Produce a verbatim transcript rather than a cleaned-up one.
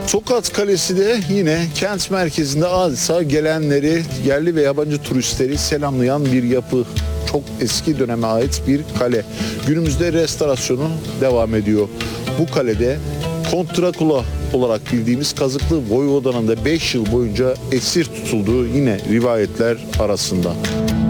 Tokat Kalesi de yine kent merkezinde adeta gelenleri, yerli ve yabancı turistleri selamlayan bir yapı. Çok eski döneme ait bir kale. Günümüzde restorasyonu devam ediyor. Bu kalede Kont Drakula olarak bildiğimiz Kazıklı Voyvodanın da beş yıl boyunca esir tutulduğu yine rivayetler arasında.